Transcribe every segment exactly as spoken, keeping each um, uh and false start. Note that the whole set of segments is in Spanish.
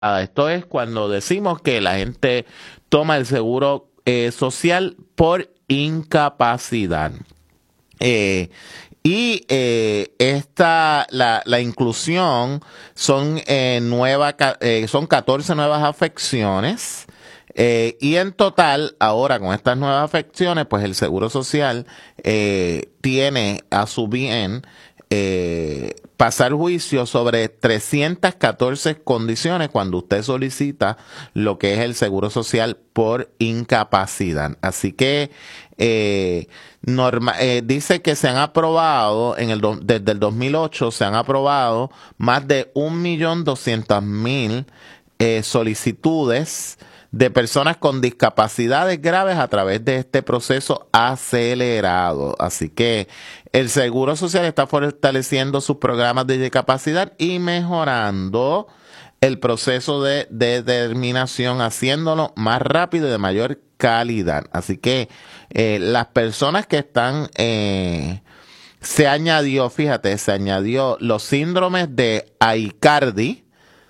Esto es cuando decimos que la gente toma el seguro eh, social por incapacidad. Eh, y eh, esta, la, la inclusión son, eh, nueva, eh, son catorce nuevas afecciones. Eh, y en total, ahora con estas nuevas afecciones, pues el Seguro Social eh, tiene a su bien eh, pasar juicio sobre trescientas catorce condiciones cuando usted solicita lo que es el Seguro Social por incapacidad. Así que eh, norma, eh, dice que se han aprobado, en el do, desde el dos mil ocho se han aprobado más de un millón doscientas mil eh, solicitudes de personas con discapacidades graves a través de este proceso acelerado. Así que el Seguro Social está fortaleciendo sus programas de discapacidad y mejorando el proceso de, de determinación, haciéndolo más rápido y de mayor calidad. Así que eh, las personas que están... Eh, se añadió, fíjate, se añadió los síndromes de Aicardi,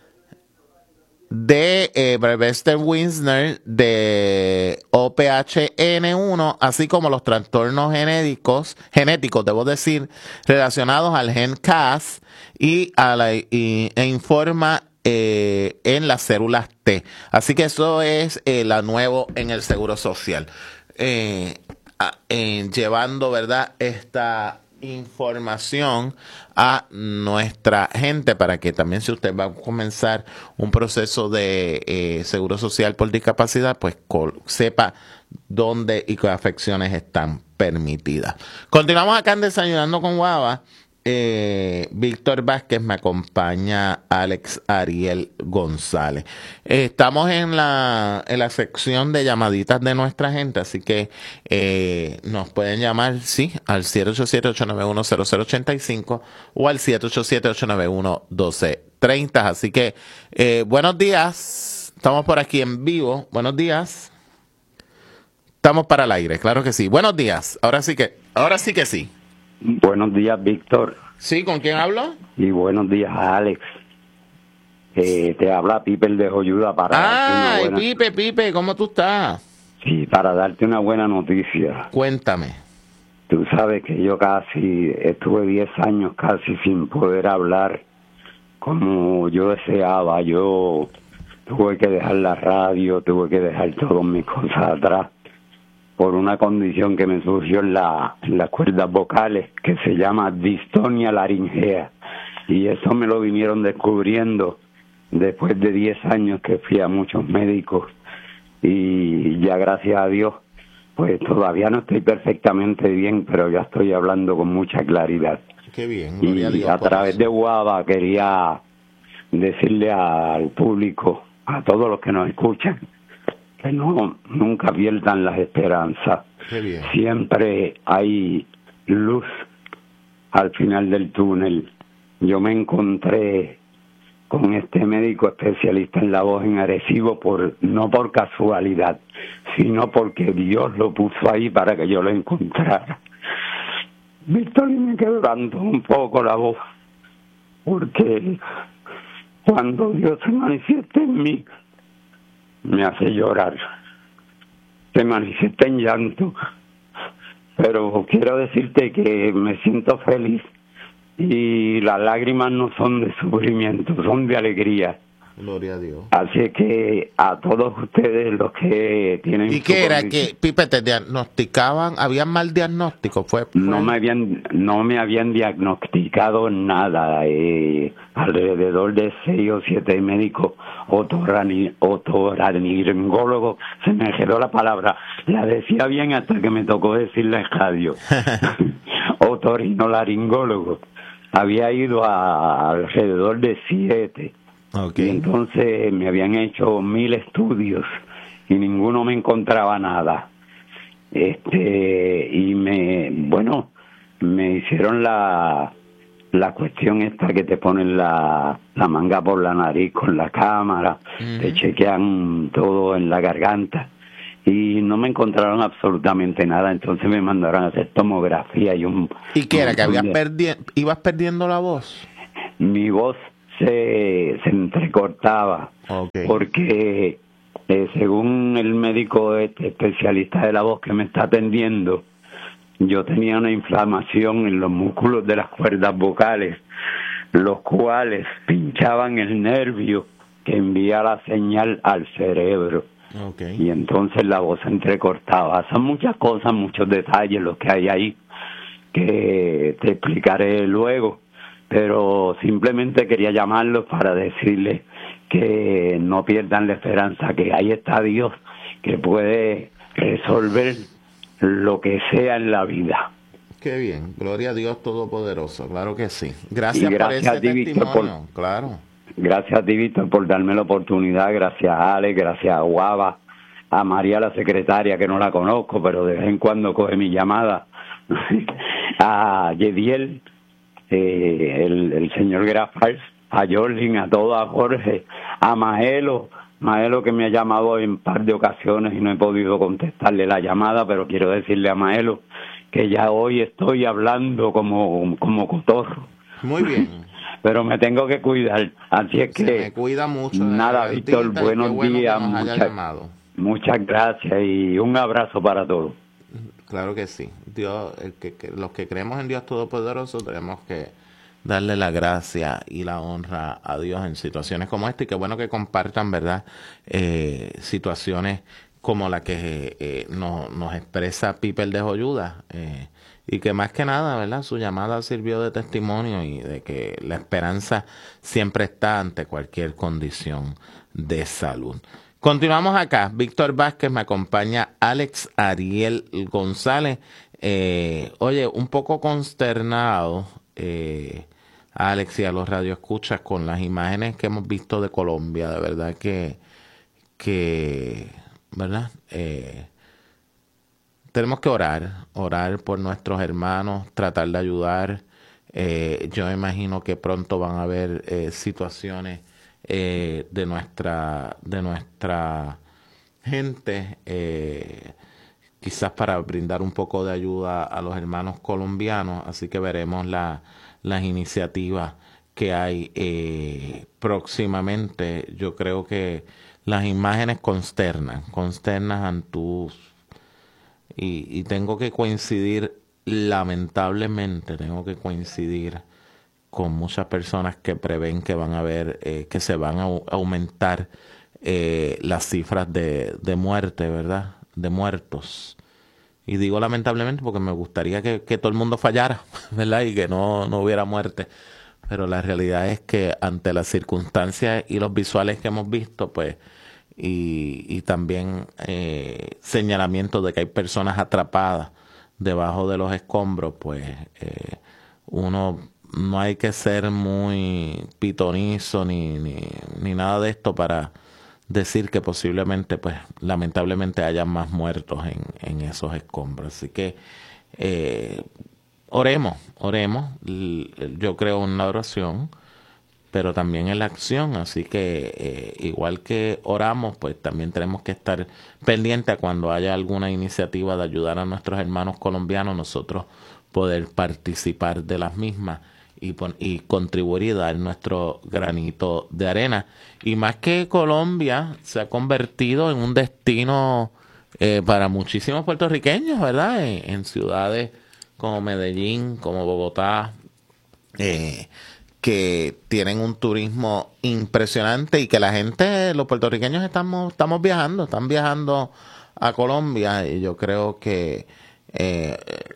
de eh, Brewster-Wisner, de O P H N uno, así como los trastornos genéticos, genéticos, debo decir, relacionados al gen C A S y a la y, e informa eh, en las células T. Así que eso es eh, la nuevo en el Seguro Social. Eh, a, eh, llevando, ¿verdad?, esta información a nuestra gente para que también, si usted va a comenzar un proceso de eh, seguro social por discapacidad, pues sepa dónde y qué afecciones están permitidas. Continuamos acá en Desayunando con Guava. Eh, Víctor Vázquez, me acompaña Alex Ariel González. Eh, estamos en la, en la sección de llamaditas de nuestra gente, así que eh, nos pueden llamar, sí, al siete ocho siete, ocho nueve uno, cero cero ocho cinco o al siete ocho siete, ocho nueve uno, uno dos tres cero. Así que eh, buenos días, estamos por aquí en vivo. Buenos días. Estamos para el aire, claro que sí. Buenos días. Ahora sí que, ahora sí que sí. Buenos días, Víctor. Sí, ¿con quién hablo? Y buenos días, Alex. Eh, te habla Pipe el de Joyuda para Ay, darte una buena... Pipe, Pipe, ¿cómo tú estás? Sí, para darte una buena noticia. Cuéntame. Tú sabes que yo casi estuve diez años casi sin poder hablar como yo deseaba. Yo tuve que dejar la radio, tuve que dejar todas mis cosas atrás por una condición que me surgió en, la, en las cuerdas vocales, que se llama distonia laringea. Y eso me lo vinieron descubriendo después de diez años que fui a muchos médicos. Y ya gracias a Dios, pues todavía no estoy perfectamente bien, pero ya estoy hablando con mucha claridad. Qué bien, gloria a Dios. Y a través de Guava quería decirle al público, a todos los que nos escuchan, que no, nunca pierdan las esperanzas. Qué bien. Siempre hay luz al final del túnel. Yo me encontré con este médico especialista en la voz en Arecibo, por, no por casualidad, sino porque Dios lo puso ahí para que yo lo encontrara. Víctor, y me quebrantó un poco la voz, porque cuando Dios se manifiesta en mí, me hace llorar, se manifiesta en llanto, pero quiero decirte que me siento feliz y las lágrimas no son de sufrimiento, son de alegría. Gloria a Dios. Así que a todos ustedes los que tienen... ¿Y qué era? ¿Que, Pipe, te diagnosticaban? ¿Había mal diagnóstico? ¿Fue, fue? No me habían no me habían diagnosticado nada. Eh, alrededor de seis o siete médicos otorrani, otorrinolaringólogos, se me quedó la palabra, la decía bien hasta que me tocó decirla en radio. Otorrinolaringólogos. Había ido a, a alrededor de siete. Okay. Y entonces me habían hecho mil estudios y ninguno me encontraba nada. Este, y me, bueno, me hicieron la, la cuestión esta que te ponen la, la manga por la nariz con la cámara, uh-huh. Te chequean todo en la garganta y no me encontraron absolutamente nada. Entonces me mandaron a hacer tomografía y un... ¿Y qué era? ¿Que habías perdi- ibas perdiendo la voz? Mi voz se, se entrecortaba, okay. porque eh, según el médico este especialista de la voz que me está atendiendo, yo tenía una inflamación en los músculos de las cuerdas vocales, los cuales pinchaban el nervio que envía la señal al cerebro. Okay. Y entonces la voz se entrecortaba. Son muchas cosas, muchos detalles los que hay ahí que te explicaré luego, pero simplemente quería llamarlos para decirles que no pierdan la esperanza, que ahí está Dios, que puede resolver lo que sea en la vida. Qué bien, gloria a Dios Todopoderoso, claro que sí. Gracias, y gracias por ese a ti, testimonio, Víctor, por, claro. Gracias a ti, Víctor, por darme la oportunidad, gracias a Ale, gracias a Guava, a María la secretaria, que no la conozco, pero de vez en cuando coge mi llamada, a Yediel, eh, el, el señor Grafals, a Jorlin, a todo, a Jorge, a Maelo, Maelo que me ha llamado en un par de ocasiones y no he podido contestarle la llamada, pero quiero decirle a Maelo que ya hoy estoy hablando como, como cotorro. Muy bien. Pero me tengo que cuidar, así es que... Se me cuida mucho. Nada, Víctor, buenos bueno días, muchas, muchas gracias y un abrazo para todos. Claro que sí. Dios, el que, que, los que creemos en Dios Todopoderoso tenemos que darle la gracia y la honra a Dios en situaciones como esta, y qué bueno que compartan, ¿verdad? Eh, situaciones como la que eh, nos, nos expresa Piper de Joyuda, eh, y que más que nada, ¿verdad? Su llamada sirvió de testimonio y de que la esperanza siempre está ante cualquier condición de salud. Continuamos acá. Víctor Vázquez, me acompaña Alex Ariel González. Eh, oye, un poco consternado, eh, Alex, y a los radioescuchas con las imágenes que hemos visto de Colombia. De verdad que, que ¿verdad? Eh, tenemos que orar, orar por nuestros hermanos, tratar de ayudar. Eh, yo me imagino que pronto van a haber eh, situaciones eh, de nuestra de nuestra gente, eh, quizás para brindar un poco de ayuda a los hermanos colombianos. Así que veremos la, las iniciativas que hay eh, próximamente. Yo creo que las imágenes consternan, consternan a tus... Y, y tengo que coincidir, lamentablemente, tengo que coincidir con muchas personas que prevén que van a ver, eh, que se van a aumentar eh, las cifras de, de muerte, ¿verdad? De muertos. Y digo lamentablemente porque me gustaría que, que todo el mundo fallara, ¿verdad? Y que no, no hubiera muerte. Pero la realidad es que ante las circunstancias y los visuales que hemos visto, pues, y, y también eh, señalamientos de que hay personas atrapadas debajo de los escombros, pues eh, uno no hay que ser muy pitonizo ni, ni, ni nada de esto para decir que posiblemente, pues, lamentablemente haya más muertos en, en esos escombros. Así que eh, oremos, oremos. Yo creo en la oración, pero también en la acción. Así que eh, igual que oramos, pues también tenemos que estar pendientes a cuando haya alguna iniciativa de ayudar a nuestros hermanos colombianos, nosotros poder participar de las mismas y, y contribuir y dar nuestro granito de arena. Y más que Colombia se ha convertido en un destino eh, para muchísimos puertorriqueños, ¿verdad? En, en ciudades como Medellín, como Bogotá, eh, que tienen un turismo impresionante y que la gente, los puertorriqueños estamos, estamos viajando, están viajando a Colombia, y yo creo que eh,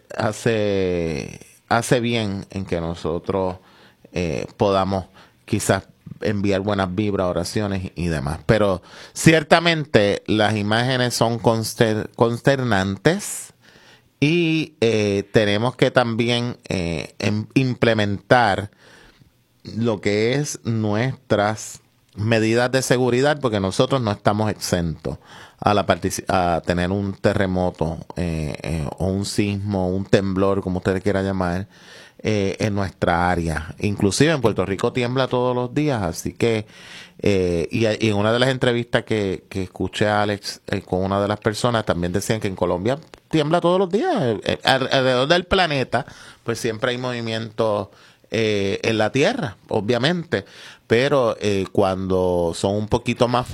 hace, hace bien en que nosotros eh, podamos quizás enviar buenas vibras, oraciones y demás. Pero ciertamente las imágenes son conster, consternantes y eh, tenemos que también eh, em, implementar lo que es nuestras medidas de seguridad, porque nosotros no estamos exentos a, la a tener un terremoto eh, eh, o un sismo, un temblor, como ustedes quieran llamar, eh, en nuestra área. Inclusive en Puerto Rico tiembla todos los días, así que eh, y, y en una de las entrevistas que, que escuché a Alex eh, con una de las personas, también decían que en Colombia tiembla todos los días. Eh, alrededor del planeta, pues siempre hay movimientos eh, en la tierra, obviamente, pero eh, cuando son un poquito más